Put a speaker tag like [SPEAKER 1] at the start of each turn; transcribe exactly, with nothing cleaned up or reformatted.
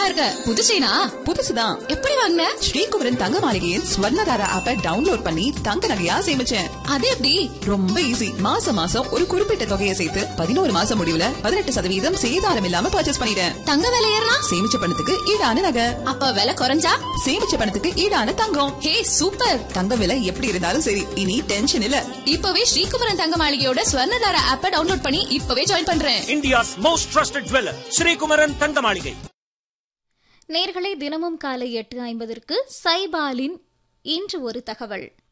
[SPEAKER 1] அழகா இருக்க. புதுசேனா?
[SPEAKER 2] புதுசுதான்.
[SPEAKER 1] எப்படி வாங்குன?
[SPEAKER 2] ஸ்ரீகுமரன் தங்க மாளிகையின் ஸ்வர்ணதாரா ஆப்பை டவுன்லோட் பண்ணி தங்க நகையா சேமிச்சேன்.
[SPEAKER 1] அது எப்படி?
[SPEAKER 2] ரொம்ப ஈஸி. மாசம் மாசம் ஒரு குறிப்பிட்ட தொகையை சேர்த்து பதினோரு மாசம் முடிவுல பதினெட்டு சதவீதம் சேதாரம் இல்லாம பர்ச்சேஸ் பண்ணிட்டேன்.
[SPEAKER 1] தங்க விலை ஏறினா?
[SPEAKER 2] சேமிச்ச பணத்துக்கு ஈடான நகை.
[SPEAKER 1] அப்ப விலை குறைஞ்சா?
[SPEAKER 2] சேமிச்ச பணத்துக்கு ஈடான தங்கம்.
[SPEAKER 1] ஹே சூப்பர்.
[SPEAKER 2] தங்க விலை எப்படி இருந்தாலும் சரி, இனி டென்ஷன் இல்ல.
[SPEAKER 1] இப்பவே ஸ்ரீகுமரன் தங்க மாளிகையோட ஸ்வர்ணதாரா ஆப்பை டவுன்லோட் பண்ணி இப்பவே ஜாயின் பண்றேன்.
[SPEAKER 3] India's most trusted jeweller Sri Kumaran தங்க மாளிகை.
[SPEAKER 4] நேர்களை தினமும் காலை எட்டு ஐம்பதற்கு சைபாலின் இன்று ஒரு தகவல்.